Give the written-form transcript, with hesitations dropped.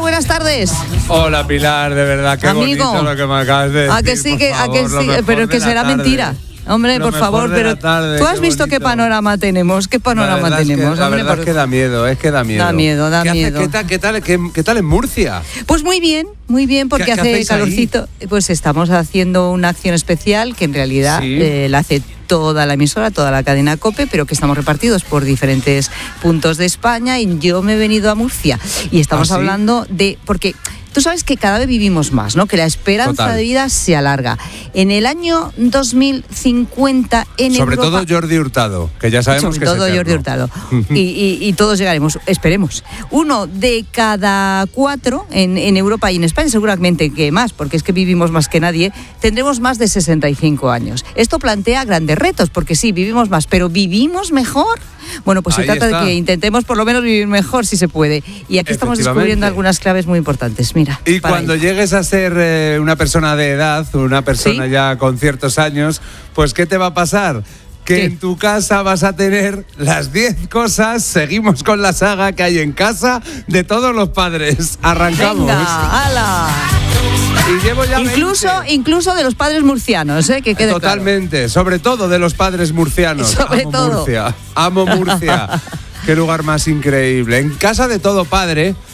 buenas tardes. Hola, Pilar, de verdad, qué amigo, bonito lo que me acabas de decir. ¿A que sí? Pero que será mentira. Hombre, por favor, pero tú has visto qué panorama tenemos, La verdad es que da miedo, Da miedo. ¿Qué tal en Murcia? Pues muy bien, porque hace calorcito. Ahí? Pues estamos haciendo una acción especial que en realidad la hace toda la emisora, toda la cadena COPE, pero que estamos repartidos por diferentes puntos de España, y yo me he venido a Murcia y estamos hablando de... porque tú sabes que cada vez vivimos más, ¿no? Que la esperanza de vida se alarga. En el año 2050 en sobre Europa... todo Jordi Hurtado, que ya sabemos que es eterno. Jordi Hurtado. y todos llegaremos, esperemos. 1 de cada 4 en Europa y en España, seguramente que más, porque es que vivimos más que nadie, tendremos más de 65 años. Esto plantea grandes retos, porque sí, vivimos más, pero ¿vivimos mejor? Bueno, pues se trata de que intentemos por lo menos vivir mejor si se puede. Y aquí estamos descubriendo algunas claves muy importantes. Mira. Y cuando llegues a ser una persona de edad, una persona ya con ciertos años, pues ¿qué te va a pasar? Que en tu casa vas a tener las 10 cosas, seguimos con la saga que hay en casa de todos los padres. Arrancamos. ¡Venga, ala! Y llevo ya incluso de los padres murcianos, que quede totalmente, claro. Sobre todo de los padres murcianos. Amo Murcia. Qué lugar más increíble. En casa de todo padre,